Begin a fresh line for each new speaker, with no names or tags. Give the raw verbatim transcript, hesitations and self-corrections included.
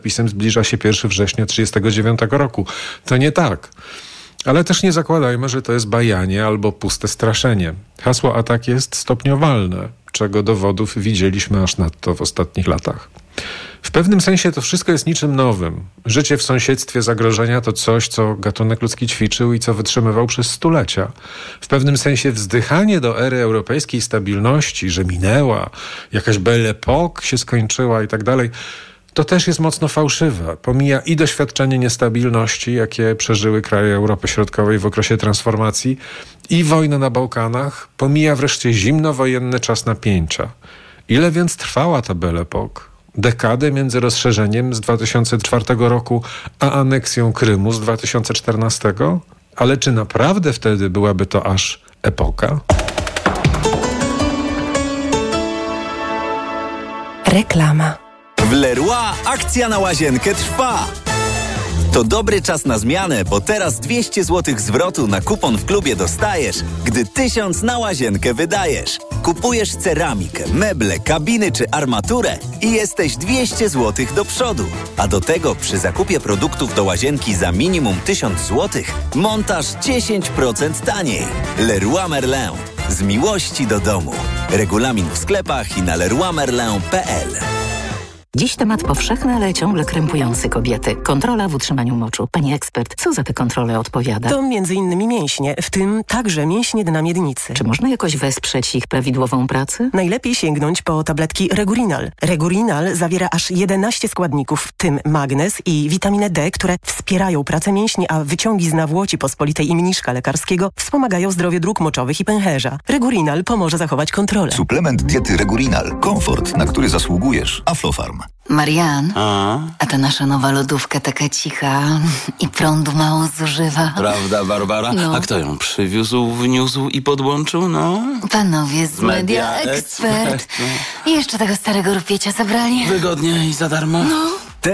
pisem zbliża się pierwszego września trzydziestego dziewiątego roku. To nie tak. Ale też nie zakładajmy, że to jest bajanie albo puste straszenie. Hasło atak jest stopniowalne, czego dowodów widzieliśmy aż nadto w ostatnich latach. W pewnym sensie to wszystko jest niczym nowym. Życie w sąsiedztwie zagrożenia to coś, co gatunek ludzki ćwiczył i co wytrzymywał przez stulecia. W pewnym sensie wzdychanie do ery europejskiej stabilności, że minęła, jakaś belle époque się skończyła i tak dalej, to też jest mocno fałszywe. Pomija i doświadczenie niestabilności, jakie przeżyły kraje Europy Środkowej w okresie transformacji, i wojnę na Bałkanach. Pomija wreszcie zimnowojenny czas napięcia. Ile więc trwała ta belle époque? Dekadę między rozszerzeniem z dwa tysiące czwartego roku a aneksją Krymu z dwa tysiące czternastego? Ale czy naprawdę wtedy byłaby to aż epoka?
Reklama.
W Leroy akcja na łazienkę trwa. To dobry czas na zmianę, bo teraz dwieście złotych zwrotu na kupon w klubie dostajesz, gdy tysiąc na łazienkę wydajesz. Kupujesz ceramikę, meble, kabiny czy armaturę i jesteś dwieście złotych do przodu. A do tego przy zakupie produktów do łazienki za minimum tysiąc złotych montaż dziesięć procent taniej. Leroy Merlin. Z miłości do domu. Regulamin w sklepach i na leroy merlin kropka p l.
Dziś temat powszechny, ale ciągle krępujący kobiety. Kontrola w utrzymaniu moczu. Pani ekspert, co za te kontrole odpowiada?
To między innymi mięśnie, w tym także mięśnie dna miednicy.
Czy można jakoś wesprzeć ich prawidłową pracę?
Najlepiej sięgnąć po tabletki Regurinal. Regurinal zawiera aż jedenaście składników, w tym magnez i witaminę D, które wspierają pracę mięśni, a wyciągi z nawłoci pospolitej i mniszka lekarskiego wspomagają zdrowie dróg moczowych i pęcherza. Regurinal pomoże zachować kontrolę.
Suplement diety Regurinal. Komfort, na który zasługujesz. Aflofarm.
Marian,
A?
a ta nasza nowa lodówka taka cicha i prądu mało zużywa.
Prawda, Barbara?
No.
A kto ją przywiózł, wniósł i podłączył, no?
Panowie z Media,
Media
Expert.
Expert.
I jeszcze tego starego rupiecia zabrali.
Wygodnie i za darmo?
No.